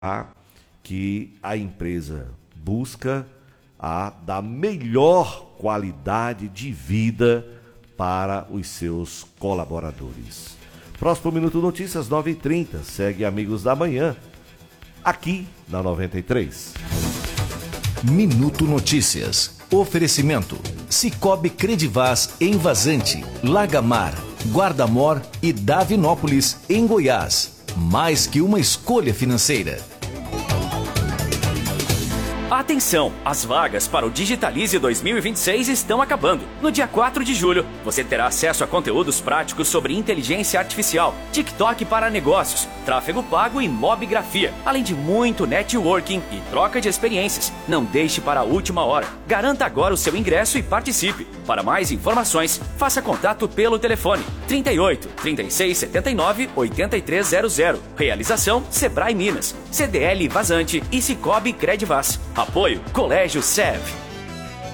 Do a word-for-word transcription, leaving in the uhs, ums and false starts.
que a empresa busca a da melhor qualidade de vida para os seus colaboradores. Próximo Minuto Notícias, nove e trinta. Segue Amigos da Manhã, aqui na noventa e três. Minuto Notícias. Oferecimento: Cicobi Credivaz em Vazante, Lagamar, Guarda-Mor e Davinópolis, em Goiás. Mais que uma escolha financeira. Atenção! As vagas para o Digitalize dois mil e vinte e seis estão acabando. No dia quatro de julho, você terá acesso a conteúdos práticos sobre inteligência artificial, TikTok para negócios, tráfego pago e mobigrafia, além de muito networking e troca de experiências. Não deixe para a última hora. Garanta agora o seu ingresso e participe. Para mais informações, faça contato pelo telefone trinta e oito, trinta e seis, setenta e nove, oitenta e três zero zero. Realização Sebrae Minas, C D L Vazante e Cicobi Credivaz. Apoio Colégio S E V.